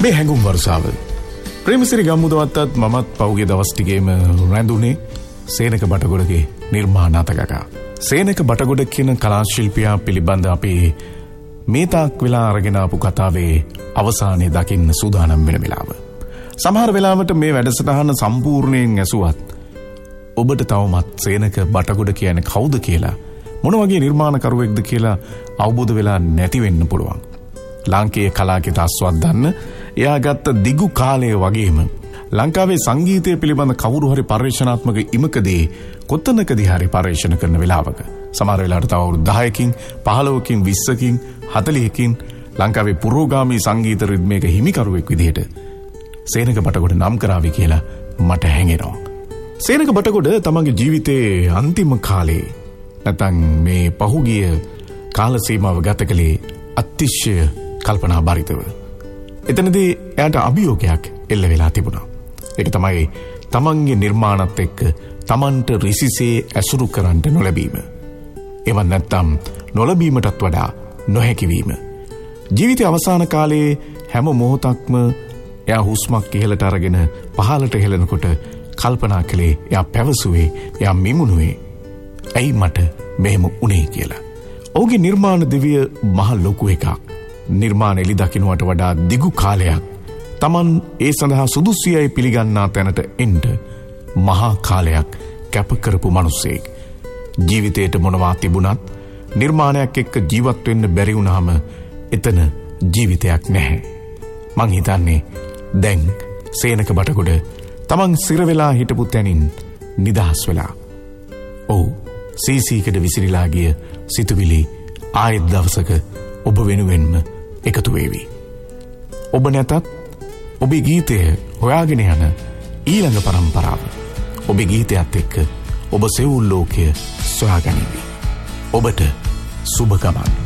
මේ හැඟුම් වර්ෂාව ප්‍රේමසිරි ගම්මුදවත්තත් මමත් පෞගේ දවස් ටිකේම රැඳුනේ සේනක බටගොඩගේ නිර්මාණ අතගකා. සේනක බටගොඩ කියන කලා ශිල්පියා පිළිබඳ අපි මේ තාක් වෙලා අරගෙන ආපු කතාවේ අවසානයේ දකින්න සූදානම් වෙන වෙලාව. සමහර වෙලාවට මේ වැඩසටහන සම්පූර්ණයෙන් ඇසුවත් ඔබට තවමත් සේනක බටගොඩ කියන්නේ කවුද කියලා මොන වගේ නිර්මාණකරුවෙක්ද කියලා අවබෝධ වෙලා නැති වෙන්න පුළුවන්. ලාංකේය කලාකිත අස්වද්දන්න එයා ගත්ත දිගු කාලය වගේම ලංකාවේ සංගීතය පිළිබඳ කවුරු හරි පර්යේෂණාත්මක ඉමකදී කොතනකදී හරි පර්යේෂණ කරන වෙලාවක සමහර වෙලාවට තව අවුරුදු 10කින් 15කින් 20කින් 40කින් ලංකාවේ පුරෝගාමී සංගීත රිද්මයක හිමිකරුවෙක් විදිහට සේනක බටගොඩ නම් කරાવી කියලා මට හැඟෙනවා. සේනක බටගොඩ තමන්ගේ ජීවිතයේ අන්තිම කාලේ නැත්නම් මේ පහුගිය කාල සීමාව ගත කළේ අතිශය කල්පනා බරිතව. එතනදී එයාට අභියෝගයක් එල්ල වෙලා තිබුණා. ඒක තමයි තමන්ගේ නිර්මාණත් එක්ක තමන්ට රිසිසේ ඇසුරු කරන්න නොලැබීම. එවන් නැත්නම් නොලැබීමටත් වඩා නොහැකි වීම. ජීවිතයේ අවසාන කාලයේ හැම මොහොතක්ම එයා හුස්මක් ඉහළට අරගෙන පහළට හෙලනකොට කල්පනා කළේ එයා පැවසුවේ එයා මිමුණුවේ ඇයි මට මෙහෙම උනේ කියලා. ඔහුගේ නිර්මාණ දිවිය මහ ලොකු එකක්. නිර්මාණ එලි දකින්නට වඩා දිගු කාලයක් තමන් ඒ සඳහා සුදුසුයයි පිළිගන්නා තැනට එන්න මහා කාලයක් කැප කරපු මිනිසෙක්. ජීවිතේට මොනවා තිබුණත් නිර්මාණයක් එක්ක ජීවත් වෙන්න බැරි වුණාම එතන ජීවිතයක් නැහැ. මං හිතන්නේ දැන් සේනක බටගොඩ තමන් සිර වෙලා හිටපු තැනින් නිදහස් වෙලා. ඔව් සීසීකඩ විසිරීලා ගිය සිතුවිලි ආයෙත් දවසක ඔබ වෙනුවෙන්ම එකතු වේවි. ඔබ නැතත් ඔබේ ගීතය හොයාගෙන යන ඊළඟ පරම්පරාව ඔබේ ගීතයත් එක්ක ඔබ සෙවුල් ලෝකය සොයාගනිවි. ඔබට සුබ ගමන්.